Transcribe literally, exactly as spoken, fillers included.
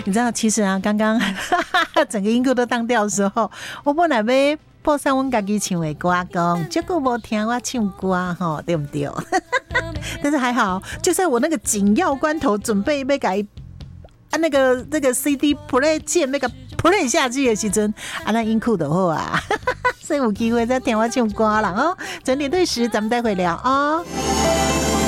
你知道，其实啊，刚刚整个音库都当掉的时候，我本来要播上我自己唱的歌，讲结果没听我唱歌，吼，对不对？但是还好，就在我那个紧要关头，准备要改啊那个那个 C D play 键那个 play 下去的时阵，啊那音库就好啊，所以有机会再听我唱歌啦哦。整点对时，咱们待会聊啊、哦。